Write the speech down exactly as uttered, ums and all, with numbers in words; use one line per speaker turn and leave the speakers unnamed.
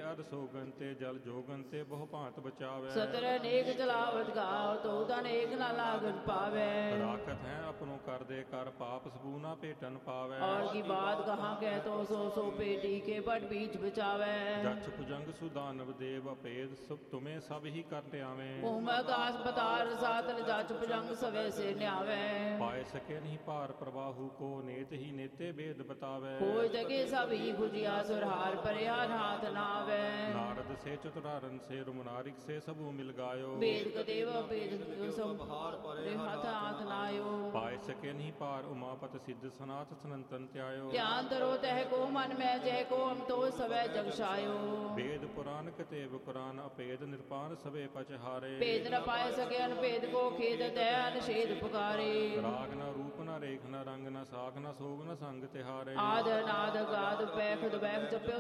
ਅਦ ਸੋਗਨ ਤੇ ਜਲ ਜੋਗਨ ਤੇ ਬਹੁ ਭਾਂਤ ਬਚਾਵੇ।
ਸਤਰ ਅਨੇਕ ਚਲਾਵਤ ਗਾਵ ਤੋ ਤਨ ਏਕ ਨਾ ਲਾਗਨ ਪਾਵੇ।
ਰਾਖਤ ਹੈ ਆਪਣੋ ਕਰਦੇ ਕਰ ਪਾਪ ਸਬੂ ਨਾ ਭੇਟਨ ਪਾਵੇ।
और की बात कहाँ कह तो सो सो पेटी के बट बीच बचावे।
जच भुजंग सुदानव देव अपेद सब तुम्हें सब ही करते आवे।
ओम आकाश पतार सातल जच भुजंग सवे से न्यावे।
पाए सके नहीं पार प्रवाहु को नेत ही नेते भेद बतावे।
कोई जगे सभी भुजिया सुरहार परिहार हाथ नावे।
नारद से चतुरारन से रुमनारिक से सबू मिल गायो।
वेद कदेव वेद सब हाथ हाथ नायो।
पाए सके नहीं पार उमापत सिद्ध सनाथ सनंतन त्यायो।
ध्यान धरो तह को मन में जय को हम तो सवै जगशायो।
वेद पुराण कतेव कुरान अपेद निरपान सवे पचहारे।
भेद न पाए सके अनभेद को खेद तय अनषेद पुकारे।
राग न रूप न रेख न रंग न साख न सोग न संग तिहारे।
आद नाद गाद पैख दुबैख जप्यो